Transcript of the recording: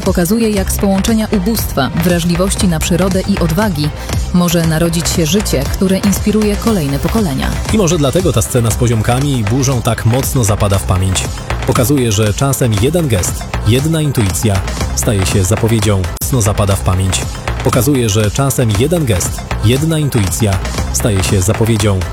pokazuje, jak z połączenia ubóstwa, wrażliwości na przyrodę i odwagi może narodzić się życie, które inspiruje kolejne pokolenia. I może dlatego ta scena z poziomkami i burzą tak mocno zapada w pamięć. Pokazuje, że czasem jeden gest, jedna intuicja staje się zapowiedzią. Mocno zapada w pamięć. Pokazuje, że czasem jeden gest, jedna intuicja staje się zapowiedzią